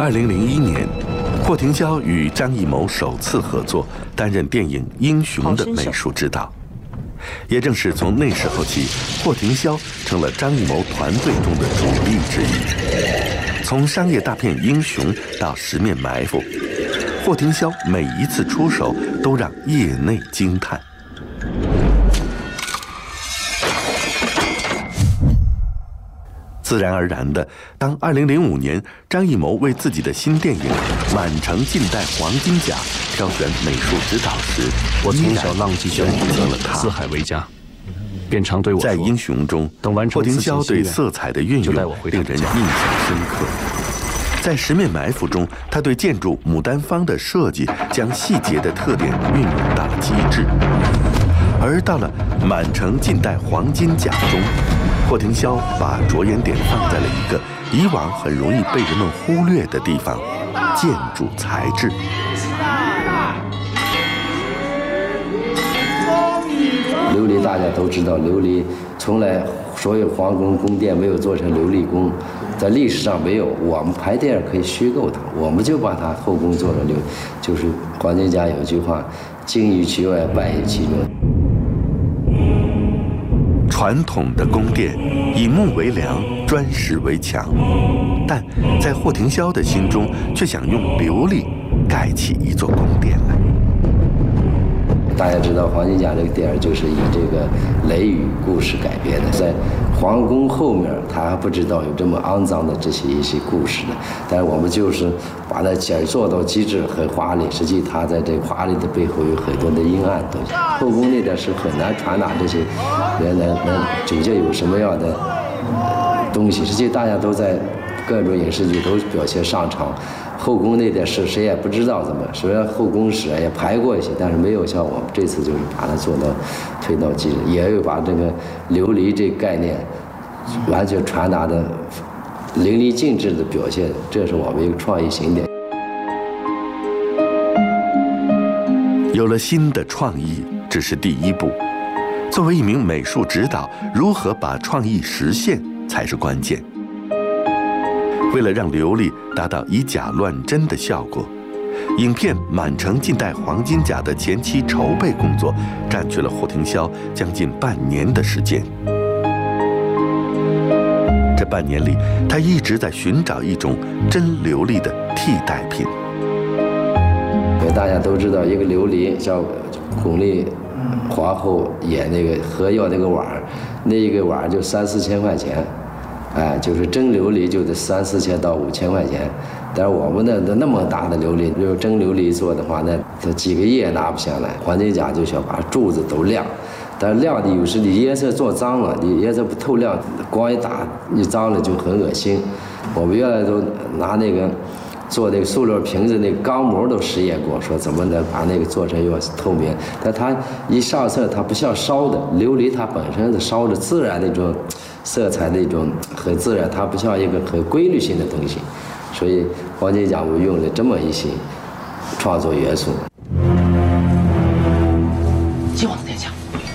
2001年，霍廷霄与张艺谋首次合作，担任电影《英雄》的美术指导。也正是从那时候起，霍廷霄成了张艺谋团队中的主力之一。从商业大片《英雄》到《十面埋伏》，霍廷霄每一次出手都让业内惊叹。自然而然的，当2005年张艺谋为自己的新电影《满城尽带黄金甲》挑选美术指导时， 我从小浪迹轩择了他。 四海为家，便常对我说， 在《英雄》中，霍廷霄对色彩的运用令人印象深刻。在《十面埋伏》中，他对建筑牡丹坊的设计将细节的特点运用到了极致。而到了《满城尽带黄金甲》中，霍廷霄把着眼点放在了一个以往很容易被人们忽略的地方——建筑材质。 琉璃大家都知道，琉璃从来所有皇宫宫殿没有做成琉璃宫，在历史上没有。我们拍电影可以虚构它，我们就把它后宫做了就是黄金甲有句话：“精于其外，败于其中。” 传统的宫殿以木为梁，砖石为墙，但在霍廷霄的心中，却想用琉璃盖起一座宫殿来。 大家知道，黄金甲这个电影就是以这个雷雨故事改编的，在皇宫后面，他还不知道有这么肮脏的一些故事呢。但是我们就是把它做到极致，很华丽。实际它在这个华丽的背后有很多的阴暗东西。后宫那点是很难传达这些人能究竟有什么样的东西。实际大家都在各种影视剧都表现上场。后宫那点事谁也不知道怎么，虽然后宫史也排过一些，但是没有像我们这次就是把它做到推到极致，也有把这个琉璃这个概念完全传达的淋漓尽致的表现，这是我们一个创意型点。 有了新的创意只是第一步，作为一名美术指导，如何把创意实现才是关键。为了让琉璃达到以假乱真的效果，影片《满城尽带黄金甲》的前期筹备工作占据了霍廷霄将近半年的时间。这半年里，他一直在寻找一种真琉璃的替代品。 大家都知道，一个琉璃叫巩俐皇后演那个和药那个碗，那一个碗就3-4千块钱。就是真琉璃就得3、4千到5千块钱，但是我们那么大的琉璃，就是真琉璃做的话，那它几个亿也拿不下来。黄金甲就想把柱子都亮，但是亮的有时你颜色做脏了，你颜色不透亮，光一打你脏了就很恶心。我们原来都拿那个做那个塑料瓶子那个钢模都实验过，说怎么能把那个做成又透明，但它一上色它不像烧的琉璃，它本身是烧的自然那种色彩那种很自然，它不像一个很规律性的东西，所以黄金甲我用了这么一些创作元素。 接王子殿下，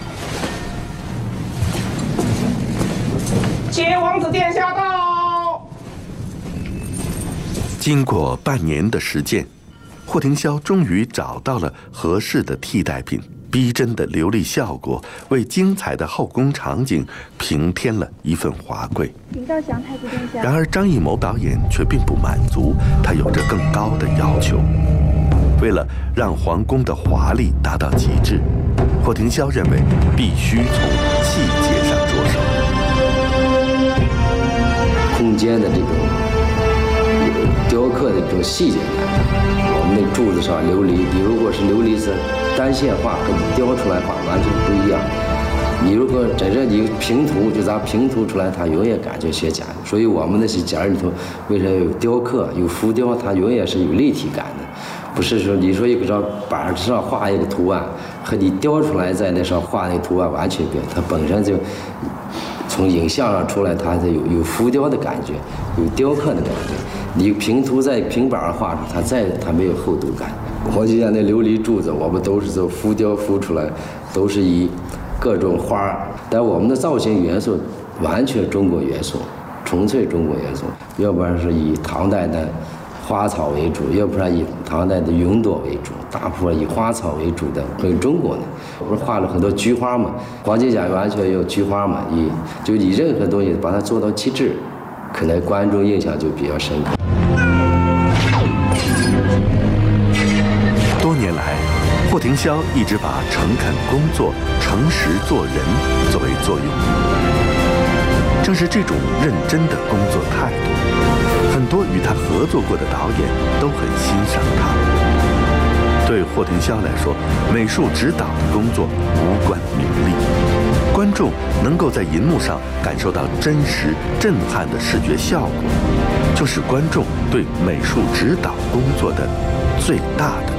接王子殿下到。 经过半年的实践，霍廷霄终于找到了合适的替代品。逼真的琉璃效果为精彩的后宫场景平添了一份华贵。然而张艺谋导演却并不满足，他有着更高的要求。为了让皇宫的华丽达到极致，霍廷霄认为必须从细节上着手。 空间的这种雕刻的这种细节感，我们那柱子上琉璃，你如果是琉璃是单线画和你雕出来画完全不一样。你如果真正你平涂，就咱平涂出来，它永远感觉像假。所以我们那些假里头，为啥有雕刻、有浮雕，它永远是有立体感的。不是说你说一个张板上画一个图案，和你雕出来在那上画那个图案完全不一样。它本身就从影像上出来，它是有浮雕的感觉，有雕刻的感觉。你平涂在平板上画出，它没有厚度感。黄金甲那琉璃柱子，我们都是做浮雕浮出来，都是以各种花，但我们的造型元素完全中国元素，纯粹中国元素，要不然是以唐代的花草为主，要不然以唐代的云朵为主，大部分以花草为主的。跟中国呢，不是画了很多菊花嘛？黄金甲完全有菊花嘛，以任何东西把它做到极致，可能观众印象就比较深刻。 多年来，霍廷霄一直把诚恳工作、诚实做人作为座右铭。正是这种认真的工作态度，很多与他合作过的导演都很欣赏他。对霍廷霄来说，美术指导的工作无关名利，观众能够在银幕上感受到真实、震撼的视觉效果，就是观众对美术指导工作的最大的